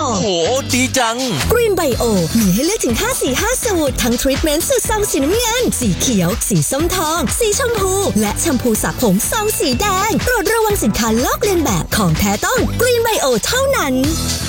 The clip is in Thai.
โหดีจัง Green Bio มีให้เลือกถึง5 สี 5 สูตรทั้งทรีทเมนต์สูตรซองสีน้ำเงินสีเขียวสีส้มทองสีชมพูและแชมพูสระผมซองสีแดงโปรดระวังสินค้าลอกเลียนแบบของแท้ต้อง Green Bio เท่านั้น